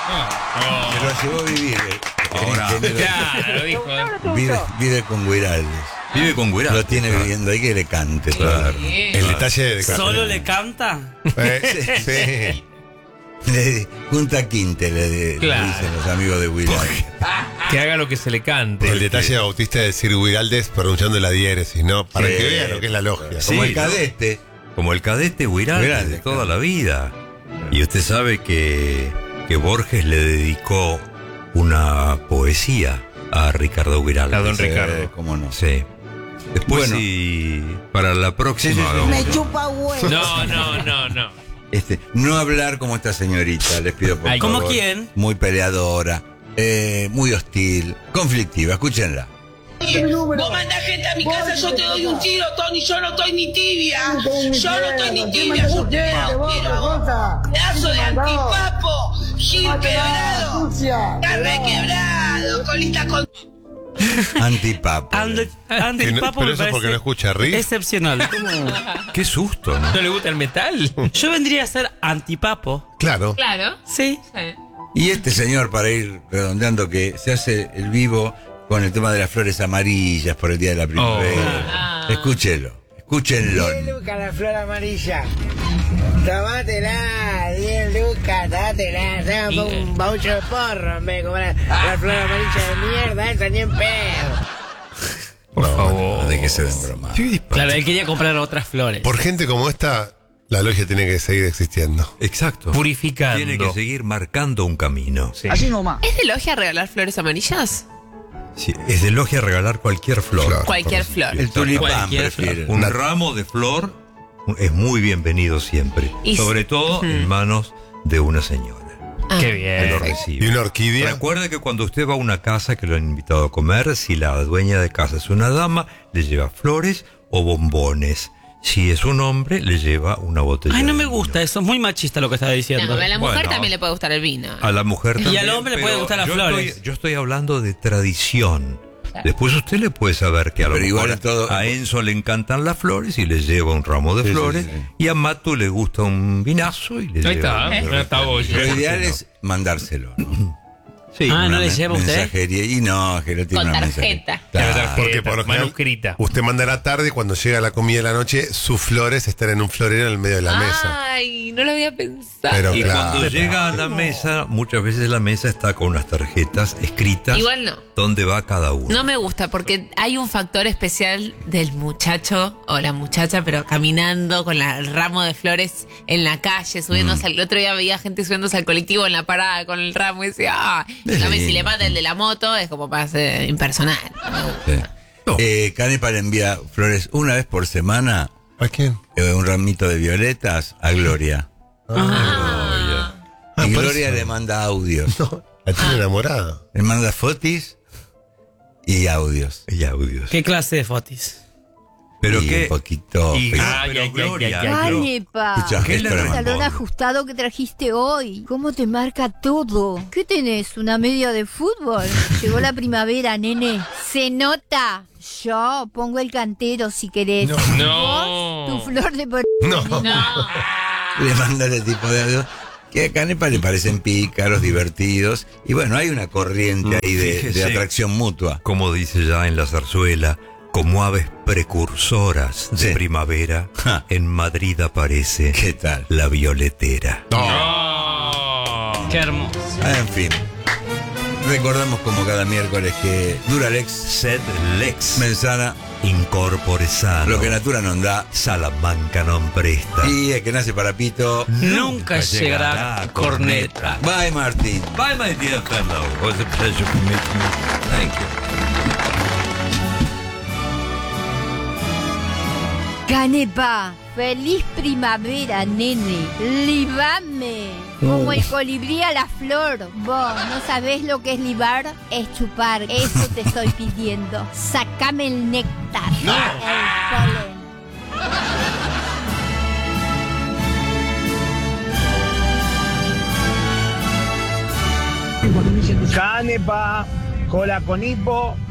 Se lo llevó a vivir. Ahora, Claro, dijo. Vive con Guiraldes. Vive con Guiraldes. Lo tiene viviendo ahí, que le cante. Claro. El detalle de ¿Solo le canta? Sí. Junta Quinte, le Claro. dicen los amigos de Guiraldes. Que haga lo que se le cante. El detalle de Bautista de decir Guiraldes pronunciando la diéresis, ¿no? Para Sí. que vean lo que es la logia. Sí. Como el ¿no? cadete. Como el cadete Guiraldes Guiraldes, de toda claro. la vida. Y usted sabe que Borges le dedicó una poesía a Ricardo Guiraldes. A don Ricardo. ¿Cómo no? Sí. Después, Bueno. si para la próxima. Sí, sí, sí. hagamos Me otro. chupa huevo. No. No hablar como esta señorita, les pido por Ay, favor. ¿cómo quién? Muy peleadora, muy hostil, conflictiva, escuchenla. Vos mandás gente a mi casa, yo te doy un tiro, Tony, yo no estoy ni tibia. Yo no estoy ni tibia, yo te doy un tiro. Pedazo de antipapo, Gil quebrado, carne quebrado, colita con... Antipapo. Antipapo Pero me eso parece porque no escucha Riff. excepcional. Qué susto, ¿no? ¿No le gusta el metal? Yo vendría a ser antipapo. Claro. Claro. Sí. Sí. Y este señor, para ir redondeando, que se hace el vivo con el tema de las flores amarillas por el Día de la Primavera. Escúchenlo. 10 lucas la flor amarilla. Tomátela, 10 lucas, dátela. Dame un baucho de porro en vez de comprar la flor amarilla de mierda, esta ni en pedo. Por favor. De que se den bromas. Claro, él quería comprar otras flores. Por gente como esta, la logia tiene que seguir existiendo. Exacto. Purificando. Tiene que seguir marcando un camino. Sí. ¿Es de logia regalar flores amarillas? Sí, es de logia regalar cualquier flor. Cualquier flor. El tulipán Cualquier prefiere. Un ramo de flor es muy bienvenido siempre. Y sobre todo en manos de una señora. Qué Que bien. lo Y recibe. una orquídea. Recuerde que cuando usted va a una casa que lo han invitado a comer, si la dueña de casa es una dama, le lleva flores o bombones. Si es un hombre, le lleva una botella. Ay, no de me vino. gusta eso, es muy machista lo que estaba diciendo. No, a la mujer Bueno. también le puede gustar el vino. A la mujer también. Y al hombre le pero puede gustar las yo flores. Yo estoy hablando de tradición. Después usted le puede saber que a lo Pero igual mejor todo- a Enzo le encantan las flores y le lleva un ramo de Sí, sí, flores. sí. Y a Matu le gusta un vinazo y le Ahí lleva. está, está bollo. Lo ideal es mandárselo, ¿no? Sí. Ah, ¿no Una le lleva usted? mensajería. Y no, que lo tiene Con una tarjeta. mensajería. Claro. Porque por lo general, manuscrita. usted manda a la tarde y cuando llega la comida de la noche, sus flores están en un florero en el medio de la mesa. Ay, no lo había pensado. Pero Y claro. cuando llega a la mesa, muchas veces la mesa está con unas tarjetas escritas. Igual no. ¿Dónde va cada uno? No me gusta porque hay un factor especial del muchacho o la muchacha, pero caminando con el ramo de flores en la calle, subiéndose al... El otro día veía gente subiéndose al colectivo en la parada con el ramo y decía, Es si lindo. le mata el de la moto es como para ser impersonal. No me gusta. Sí. Canepa le envía flores una vez por semana, ¿A quién? un ramito de violetas a Gloria. Ah. Y por Gloria eso. le manda audios. La tiene enamorada. Le manda fotis y audios. Y audios. ¿Qué clase de fotis? Pero y qué. un poquito. Y, pero- Ay, pero Gloria. Canepa, Escucha, ¿qué esto le le el mando. pantalón ajustado que trajiste hoy. ¿Cómo te marca todo? ¿Qué tenés? ¿Una media de fútbol? Llegó la primavera, nene. Se nota. Yo pongo el cantero si querés. No. Vos, tu flor de por... No. Le manda ese tipo de audios que a Canepa le parecen pícaros, divertidos. Y bueno, hay una corriente ahí de Fíjese. atracción mutua. Como dice ya en la zarzuela, como aves precursoras de Sí. primavera, Ja. en Madrid aparece ¿Qué tal? la violetera. No. Qué hermoso. En fin. Recordamos como cada miércoles que Duralex, Sed lex, mensana, incorpore sano, lo que natura non da. Salamanca non presta. Y el que nace para pito. Nunca llegará corneta. Bye, Martín. Bye, my dear fellow. It was a pleasure to meet you. Thank you. Canepa, feliz primavera, nene. Libame. Como el colibrí a la flor. Vos, ¿no sabés lo que es libar? Es chupar. Eso te estoy pidiendo. Sácame el néctar. El polen. Canepa, cola con hipo,